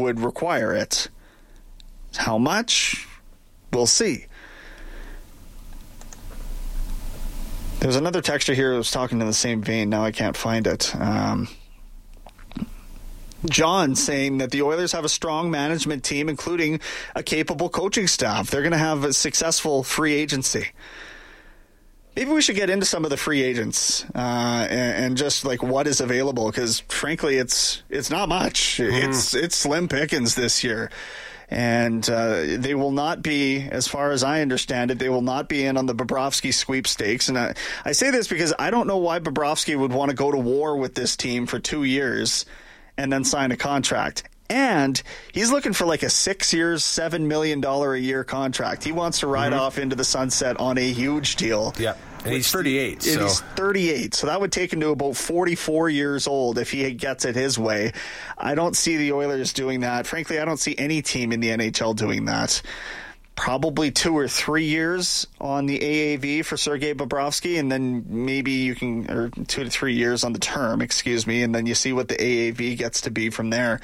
would require it. How much? We'll see. There's another texter here who was talking in the same vein. Now I can't find it. John saying that the Oilers have a strong management team, including a capable coaching staff. They're going to have a successful free agency. Maybe we should get into some of the free agents and just like what is available, because frankly, it's not much. It's slim pickings this year. And they will not be, as far as I understand it, they will not be in on the Bobrovsky sweepstakes. And I say this because I don't know why Bobrovsky would want to go to war with this team for 2 years and then sign a contract. And he's looking for like a 6 years, $7 million a year contract. He wants to ride off into the sunset on a huge deal. Yeah. And he's 38. And he's 38. So that would take him to about 44 years old if he gets it his way. I don't see the Oilers doing that. Frankly, I don't see any team in the NHL doing that. Probably 2 or 3 years on the AAV for Sergei Bobrovsky, and then maybe you can, or 2 to 3 years on the term, and then you see what the AAV gets to be from there.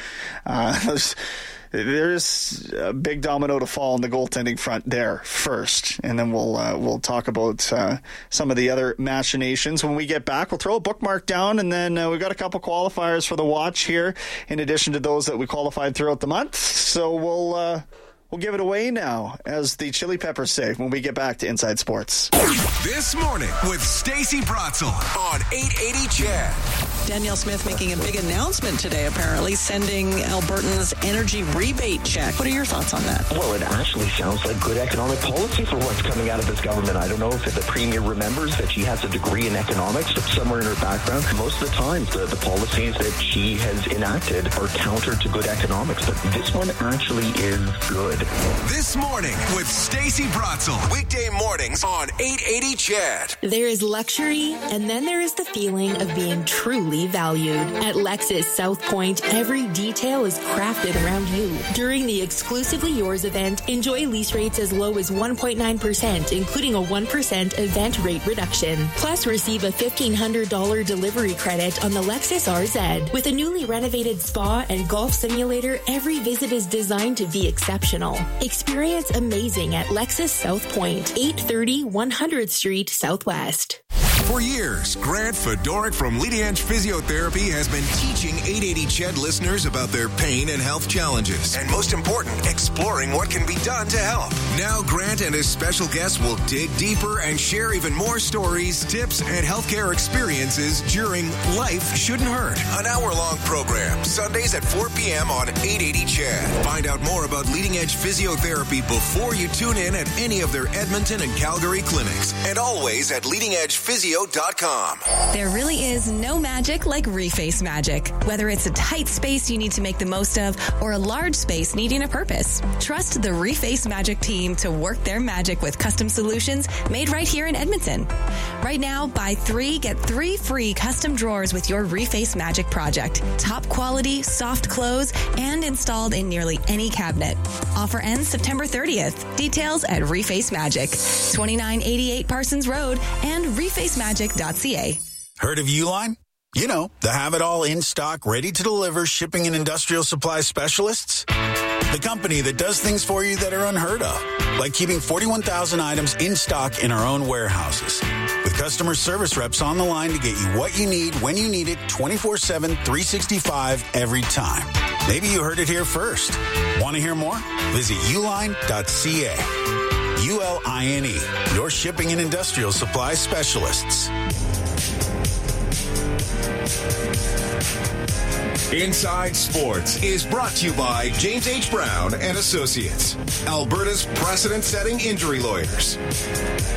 There's a big domino to fall on the goaltending front there first, and then we'll talk about some of the other machinations when we get back. We'll throw a bookmark down, and then we've got a couple qualifiers for the watch here, in addition to those that we qualified throughout the month. So we'll give it away now, as the Chili Peppers say, when we get back to Inside Sports. This morning with Stacey Bratzel on 880 CHED. Danielle Smith making a big announcement today, apparently, sending Albertans energy rebate check. What are your thoughts on that? Well, it actually sounds like good economic policy for what's coming out of this government. I don't know if the Premier remembers that she has a degree in economics somewhere in her background. Most of the time, the policies that she has enacted are counter to good economics, but this one actually is good. This morning with Stacey Bratzel. Weekday mornings on 880 CHED. There is luxury, and then there is the feeling of being truly valued. At Lexus South Point, every detail is crafted around you. During the Exclusively Yours event, enjoy lease rates as low as 1.9%, including a 1% event rate reduction. Plus, receive a $1,500 delivery credit on the Lexus RZ. With a newly renovated spa and golf simulator, every visit is designed to be exceptional. Experience amazing at Lexus South Point, 830 100th Street Southwest. For years, Grant Fedoruk from Leading Edge Physiotherapy has been teaching 880 CHED listeners about their pain and health challenges, and most important, exploring what can be done to help. Now Grant and his special guests will dig deeper and share even more stories, tips, and healthcare experiences during Life Shouldn't Hurt, an hour-long program, Sundays at 4 p.m. on 880 CHED. Find out more about Leading Edge Physiotherapy before you tune in at any of their Edmonton and Calgary clinics, and always at leadingedgephysio.com. There really is no magic like Reface magic. Whether it's a tight space you need to make the most of or a large space needing a purpose, trust the Reface magic team to work their magic with custom solutions made right here in Edmonton. Right now, buy 3, get 3 free custom drawers with your Reface magic project. Top quality, soft close, and installed in nearly any cabinet. Offer ends September 30th. Details at Reface Magic, 2988 Parsons Road and refacemagic.ca. Heard of Uline? You know, the have-it-all in-stock, ready-to-deliver shipping and industrial supply specialists. The company that does things for you that are unheard of, like keeping 41,000 items in stock in our own warehouses. With customer service reps on the line to get you what you need, when you need it, 24/7, 365, every time. Maybe you heard it here first. Want to hear more? Visit uline.ca. ULINE, your shipping and industrial supply specialists. Inside Sports is brought to you by James H. Brown and Associates, Alberta's precedent-setting injury lawyers.